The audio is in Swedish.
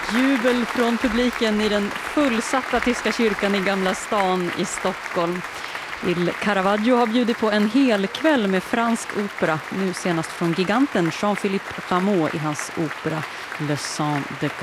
Jubel från publiken i den fullsatta Tyska kyrkan i Gamla stan i Stockholm. Il Caravaggio har bjudit på en hel kväll med fransk opera, nu senast från giganten Jean-Philippe Rameau i hans opera Le Sang de